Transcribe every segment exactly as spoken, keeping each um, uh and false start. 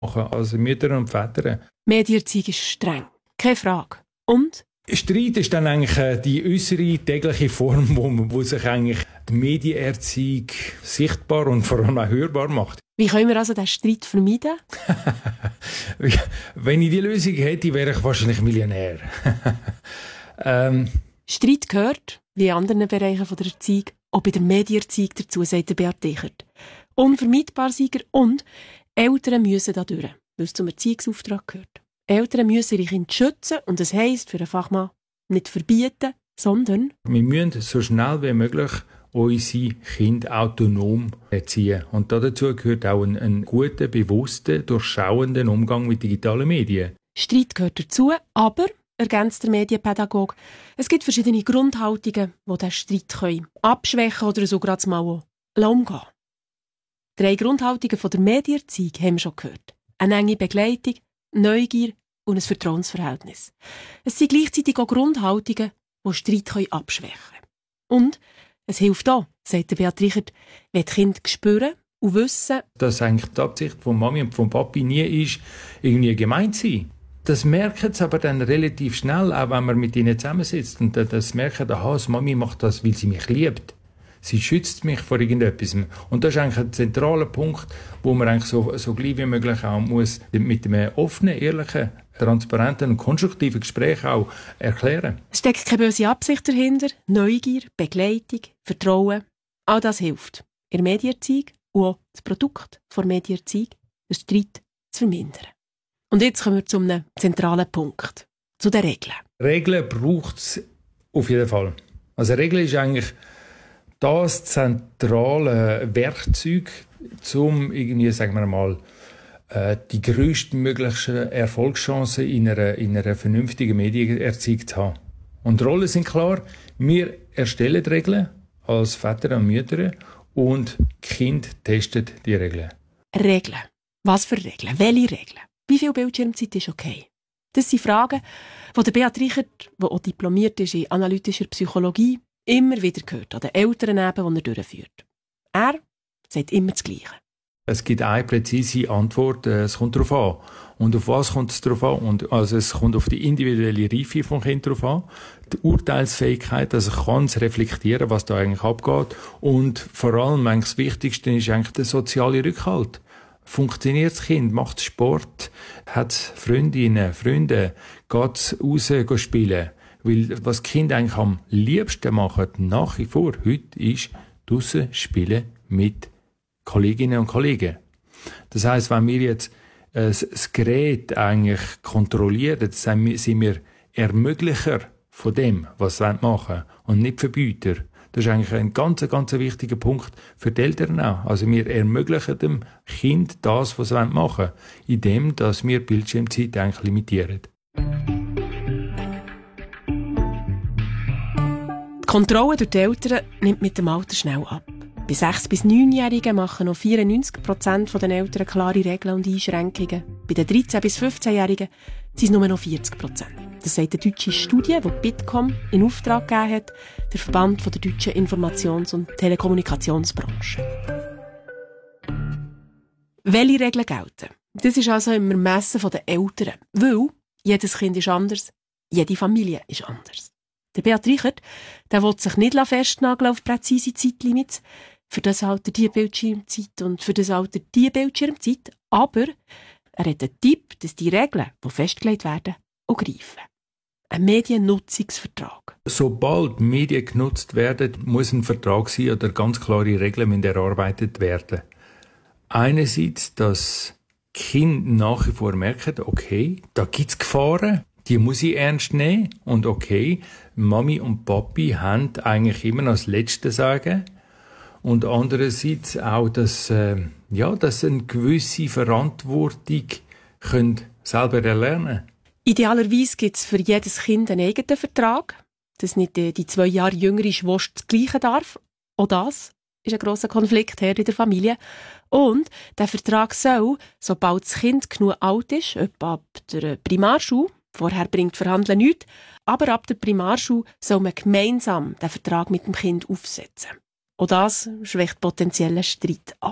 machen als Mütter und Väter. Medienerziehung ist streng, keine Frage. Und? Streit ist dann eigentlich äh, die äußere tägliche Form, wo, wo sich eigentlich die Medienerziehung sichtbar und vor allem auch hörbar macht. Wie können wir also den Streit vermeiden? Wenn ich die Lösung hätte, wäre ich wahrscheinlich Millionär. ähm. Streit gehört, wie in anderen Bereichen der Erziehung, auch bei der Medienerziehung dazu, sagt der Beat Reichert. Unvermeidbar Sieger und Eltern müssen da durch, weil es zum Erziehungsauftrag gehört. Eltern müssen ihre Kinder schützen und das heisst für einen Fachmann nicht verbieten, sondern wir müssen so schnell wie möglich unsere Kinder autonom erziehen. Und dazu gehört auch ein, ein guter, bewusster, durchschauender Umgang mit digitalen Medien. Streit gehört dazu, aber, ergänzt der Medienpädagoge, es gibt verschiedene Grundhaltungen, die diesen Streit können abschwächen oder sogar mal auch umgehen. Drei Grundhaltungen von der Medienerziehung haben wir schon gehört. Eine enge Begleitung, Neugier und ein Vertrauensverhältnis. Es sind gleichzeitig auch Grundhaltungen, die Streit abschwächen können. Und es hilft auch, sagt der Beat Reichert, wenn die Kinder spüren und wissen, dass eigentlich die Absicht von Mami und von Papi nie ist, irgendwie gemein zu sein. Das merken sie aber dann relativ schnell, auch wenn man mit ihnen zusammensitzt. Und das merken, aha, die Mami macht das, weil sie mich liebt. Sie schützt mich vor irgendetwas. Und das ist eigentlich ein zentraler Punkt, wo man eigentlich so, so gleich wie möglich auch muss mit einem offenen, ehrlichen, transparenten und konstruktiven Gespräch auch erklären. Es steckt keine böse Absicht dahinter. Neugier, Begleitung, Vertrauen. All das hilft. In der Medienerziehung und auch das Produkt der Medienerziehung, den Streit zu vermindern. Und jetzt kommen wir zu einem zentralen Punkt. Zu den Regeln. Regeln braucht es auf jeden Fall. Also Regeln ist eigentlich das zentrale Werkzeug, um irgendwie, sagen wir mal, die grösstmöglichen Erfolgschancen in einer, in einer vernünftigen Medienerziehung zu haben. Und die Rollen sind klar. Wir erstellen die Regeln als Väter und Mütter und die Kinder testen die Regeln. Regeln? Was für Regeln? Welche Regeln? Wie viel Bildschirmzeit ist okay? Das sind Fragen, die der Beat Reichert, der auch diplomiert ist in analytischer Psychologie, immer wieder gehört, an den Eltern eben, die er durchführt. Er sagt immer das Gleiche. Es gibt eine präzise Antwort, es kommt darauf an. Und auf was kommt es darauf an? Und also es kommt auf die individuelle Reife vom Kind darauf an, die Urteilsfähigkeit, also kann es reflektieren, was da eigentlich abgeht. Und vor allem, eigentlich das Wichtigste ist eigentlich der soziale Rückhalt. Funktioniert das Kind, macht es Sport, hat es Freundinnen, Freunde, geht es raus spielen. Weil was die Kinder eigentlich am liebsten machen, nach wie vor heute, ist draussen spielen mit Kolleginnen und Kollegen. Das heisst, wenn wir jetzt äh, das Gerät eigentlich kontrollieren, dann sind wir Ermöglicher von dem, was sie machen wollen, und nicht Verbieter. Das ist eigentlich ein ganz, ganz wichtiger Punkt für die Eltern auch. Also wir ermöglichen dem Kind das, was sie machen wollen, indem dass wir Bildschirmzeit eigentlich limitieren. Die Kontrolle durch die Eltern nimmt mit dem Alter schnell ab. Bei sechs- bis neunjährigen machen noch vierundneunzig Prozent der Eltern klare Regeln und Einschränkungen. Bei den dreizehn- bis fünfzehnjährigen sind es nur noch vierzig Prozent. Das sagt eine deutsche Studie, die Bitkom in Auftrag gegeben hat, der Verband der deutschen Informations- und Telekommunikationsbranche. Welche Regeln gelten? Das ist also im Ermessen der Eltern, weil jedes Kind ist anders, jede Familie ist anders. Der Beat Reichert, der will sich nicht festnageln auf präzise Zeitlimits, für das Alter die Bildschirmzeit und für das Alter die Bildschirmzeit, aber er hat einen Tipp, dass die Regeln, die festgelegt werden, auch greifen. Ein Mediennutzungsvertrag. Sobald Medien genutzt werden, muss ein Vertrag sein oder ganz klare Regeln müssen erarbeitet werden. Einerseits, dass Kinder nach wie vor merken, okay, da gibt es Gefahren, die muss ich ernst nehmen. Und okay, Mami und Papi haben eigentlich immer noch das Letzte sagen. Und andererseits auch, dass, äh, ja, dass sie eine gewisse Verantwortung können selber erlernen. Idealerweise gibt es für jedes Kind einen eigenen Vertrag, dass nicht die, die zwei Jahre jüngere Schwester das Gleiche darf. Auch das ist ein grosser Konflikt in der Familie. Und der Vertrag soll, sobald das Kind genug alt ist, etwa ab der Primarschule, vorher bringt Verhandeln nichts, aber ab der Primarschule soll man gemeinsam den Vertrag mit dem Kind aufsetzen. Auch das schwächt potenziellen Streit ab.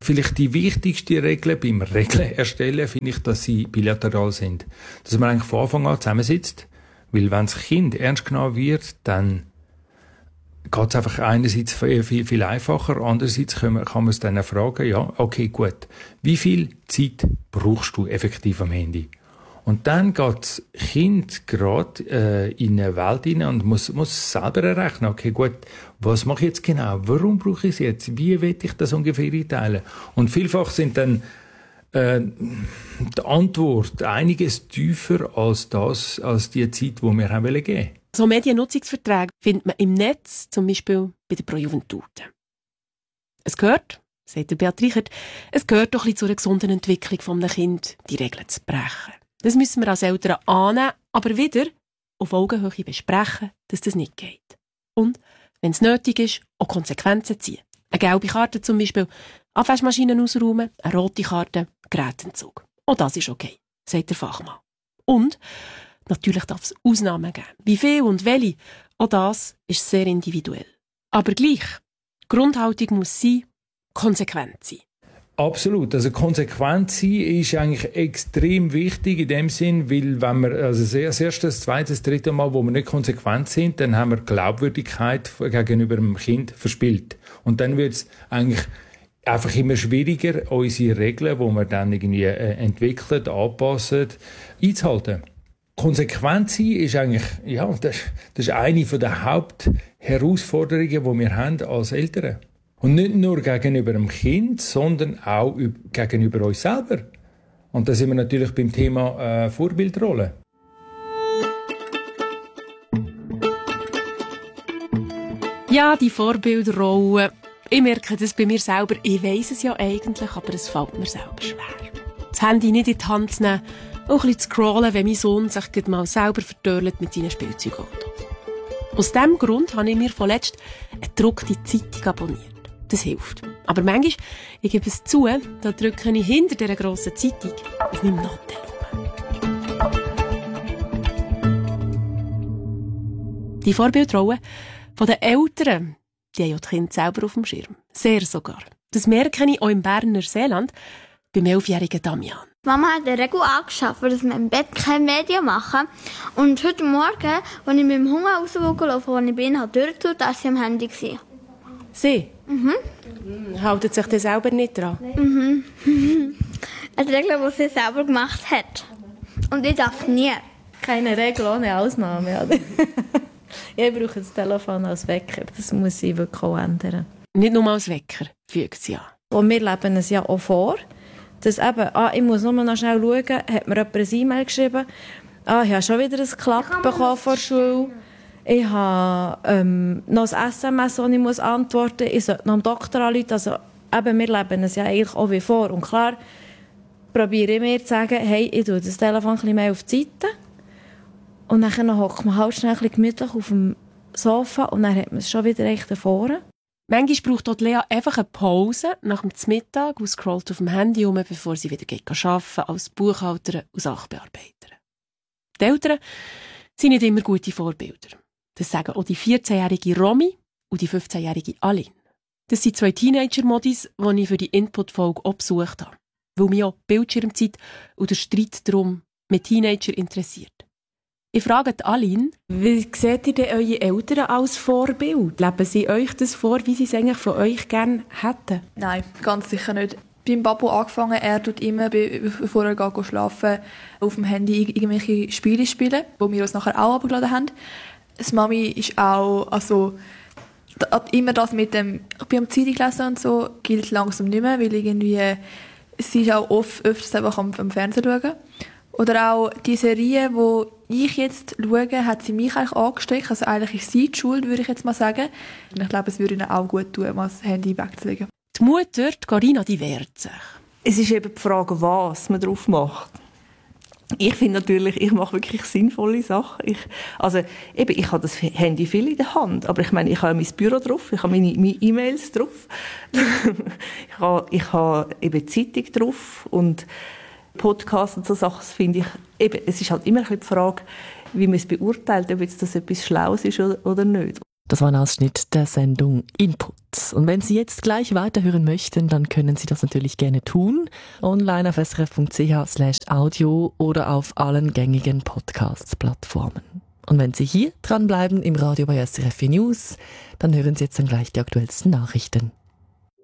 Vielleicht die wichtigste Regel beim Regeln erstellen, finde ich, dass sie bilateral sind. Dass man eigentlich von Anfang an zusammensitzt, weil wenn das Kind ernst genommen wird, dann geht es einfach einerseits viel, viel, viel einfacher, andererseits kann man, kann man es dann fragen, ja, okay, gut, wie viel Zeit brauchst du effektiv am Handy? Und dann geht das Kind gerade äh, in eine Welt hinein und muss, muss selber errechnen, okay, gut, was mache ich jetzt genau? Warum brauche ich es jetzt? Wie will ich das ungefähr einteilen? Und vielfach sind dann äh, die Antwort einiges tiefer als das, als die Zeit, die wir haben geben wollen. So Mediennutzungsverträge findet man im Netz, zum Beispiel bei der Pro Juventute. Es gehört, sagt der Beat Reichert, es gehört doch ein bisschen zu einer gesunden Entwicklung eines Kindes, die Regeln zu brechen. Das müssen wir als Eltern annehmen, aber wieder auf Augenhöhe besprechen, dass das nicht geht. Und, wenn es nötig ist, auch Konsequenzen ziehen. Eine gelbe Karte zum Beispiel, Abwaschmaschinen ausräumen, eine rote Karte, Gerätentzug. Auch das ist okay, sagt der Fachmann. Und natürlich darf es Ausnahmen geben. Wie viel und welche, auch das ist sehr individuell. Aber gleich, die Grundhaltung muss sein, konsequent sein. Absolut. Also konsequent sein ist eigentlich extrem wichtig in dem Sinn, weil wenn wir also das erste, das zweite, das dritte Mal, wo wir nicht konsequent sind, dann haben wir Glaubwürdigkeit gegenüber dem Kind verspielt. Und dann wird es eigentlich einfach immer schwieriger, unsere Regeln, die wir dann irgendwie äh, entwickeln, anpassen, einzuhalten. Konsequent sein ist eigentlich, ja, das, das ist eine der Hauptherausforderungen, die wir haben als Eltern. Und nicht nur gegenüber dem Kind, sondern auch gegenüber uns selber. Und da sind wir natürlich beim Thema äh, Vorbildrolle. Ja, die Vorbildrolle. Ich merke das bei mir selber. Ich weiss es ja eigentlich, aber es fällt mir selber schwer. Das Handy nicht in die Hand zu nehmen, auch ein bisschen zu scrollen, wenn mein Sohn sich mal selber verdörlt mit seinen Spielzeugen. Aus diesem Grund habe ich mir vorletzt eine gedruckte Zeitung abonniert. Das hilft. Aber manchmal, ich gebe es zu, da drücke ich hinter dieser grossen Zeitung auf meinem Nattel. Die Vorbildrolle von den Eltern, die haben ja die Kinder selber auf dem Schirm. Sehr sogar. Das merke ich auch im Berner Seeland beim elfjährigen Damian. Mama hat eine Regel angeschafft, dass wir im Bett keine Medien machen. Und heute Morgen, als ich mit dem Hunger rausgelaufen bin, als ich bin, habe ich durchgeschaut, dass sie am Handy war. Sie? Mhm. Haltet sich das selber nicht dran? Mhm. Eine Regel, die sie selber gemacht hat. Und ich darf nie. Keine Regel ohne Ausnahme. Ich brauche das Telefon als Wecker. Das muss ich wirklich auch ändern. Nicht nur als Wecker, fügt sie an. Und wir leben es ja auch vor, dass eben, ah, ich muss nur noch schnell schauen, hat mir jemand ein E-Mail geschrieben, ah, ich habe schon wieder ein Klapp bekommen vor der Schule. Ich habe ähm, noch ein S M S, das ich muss antworten muss. Ich sollte noch dem Doktor anrufen. Also, eben, wir leben es ja eigentlich auch wie vor. Und klar, probiere ich mir zu sagen, hey, ich tue das Telefon ein bisschen mehr auf die Seite. Und dann hockt man halt schnell ein bisschen gemütlich auf dem Sofa und dann hat man es schon wieder echt davor. Manchmal braucht auch Lea einfach eine Pause nach dem Mittag und scrollt auf dem Handy um, bevor sie wieder arbeiten als Buchhalterin und Sachbearbeiterin. Die Eltern sind nicht immer gute Vorbilder. Das sagen auch die vierzehnjährige Romy und die fünfzehnjährige Aline. Das sind zwei Teenager-Modis, die ich für die Input-Folge auch besucht habe, weil mich auch die Bildschirmzeit und der Streit darum mit Teenagern interessiert. Ich frage die Aline, wie seht ihr denn eure Eltern als Vorbild? Leben sie euch das vor, wie sie es eigentlich von euch gerne hätten? Nein, ganz sicher nicht. Beim Babu angefangen, er tut immer, bevor er geht schlafen, auf dem Handy irgendwelche Spiele spielen, die wir uns nachher auch abgeladen haben. Das Mami ist auch, also immer das mit dem, ich bin am Zeitung lesen und so, gilt langsam nicht mehr, weil irgendwie, sie ist auch oft, öfters einfach am, am Fernsehen schauen. Oder auch die Serie, die ich jetzt schaue, hat sie mich eigentlich angesteckt. Also eigentlich ist sie die Schuld, würde ich jetzt mal sagen. Und ich glaube, es würde ihnen auch gut tun, mal das Handy wegzulegen. Die Mutter, die Carina, die wehrt sich. Es ist eben die Frage, was man drauf macht. Ich finde natürlich, ich mache wirklich sinnvolle Sachen. Ich, also eben, ich habe das Handy viel in der Hand, aber ich meine, ich habe mein Büro drauf, ich habe meine, meine E-Mails drauf, ich habe, ich habe eben Zeitung drauf und Podcasts und so Sachen, finde ich, eben, es ist halt immer ein bisschen die Frage, wie man es beurteilt, ob jetzt das etwas Schlaues ist oder, oder nicht. Das war ein Ausschnitt der Sendung Input. Und wenn Sie jetzt gleich weiterhören möchten, dann können Sie das natürlich gerne tun. Online auf srf.ch slash audio oder auf allen gängigen Podcast-Plattformen. Und wenn Sie hier dranbleiben im Radio bei S R F News, dann hören Sie jetzt dann gleich die aktuellsten Nachrichten.